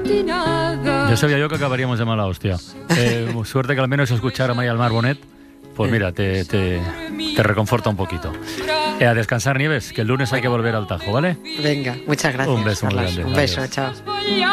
Ya sabía yo que acabaríamos de mala hostia. Suerte que al menos escuchar a María del Mar Bonet, pues mira, te reconforta un poquito. A descansar, Nieves, que el lunes hay que volver al Tajo, ¿vale? Venga, muchas gracias. Un beso muy Carlos. grande. Un beso, Adiós. chao.